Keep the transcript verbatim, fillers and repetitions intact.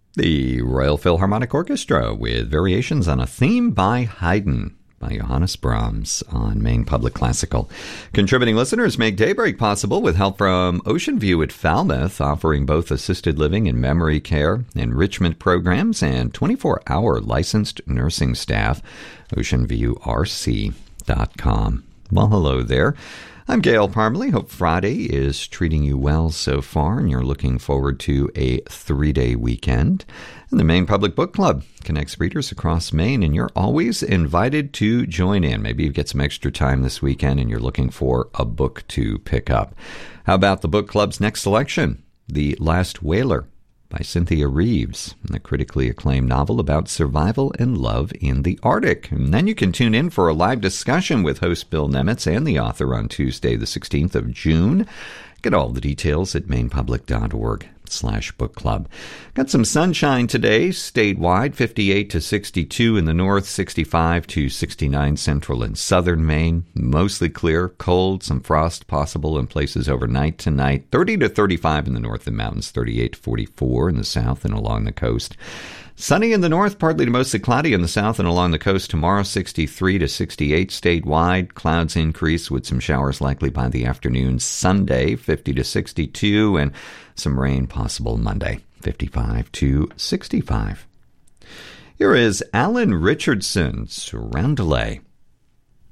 The Royal Philharmonic Orchestra with variations on a theme by Haydn by Johannes Brahms on Maine Public Classical. Contributing listeners make Daybreak possible with help from Ocean View at Falmouth, offering both assisted living and memory care, enrichment programs, and twenty-four hour licensed nursing staff. ocean view r c dot com. Well, hello there. I'm Gail Parmalee. Hope Friday is treating you well so far, and you're looking forward to a three-day weekend. And the Maine Public Book Club connects readers across Maine, and you're always invited to join in. Maybe you get some extra time this weekend and you're looking for a book to pick up. How about the book club's next selection? The Last Whaler by Cynthia Reeves, a critically acclaimed novel about survival and love in the Arctic. And then you can tune in for a live discussion with host Bill Nemitz and the author on Tuesday, the sixteenth of June. Get all the details at mainepublic.org slash book club. Got some sunshine today, statewide, fifty-eight to sixty-two in the north, sixty-five to sixty-nine central and southern Maine. Mostly clear, cold, some frost possible in places overnight tonight. thirty to thirty-five in the north and mountains, thirty-eight to forty-four in the south and along the coast. Sunny in the north, partly to mostly cloudy in the south and along the coast tomorrow, sixty-three to sixty-eight statewide. Clouds increase with some showers likely by the afternoon. Sunday, fifty to sixty-two, and some rain possible Monday, fifty-five to sixty-five. Here is Alan Richardson's Roundelay.